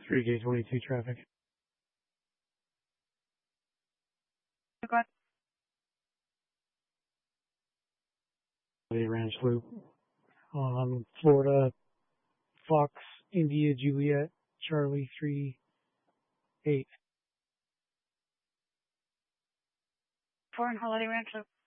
3K22 traffic. Okay. Holiday Ranch Loop on Florida, Fox, India, Juliet, Charlie 38. 4 and Holiday Ranch Loop.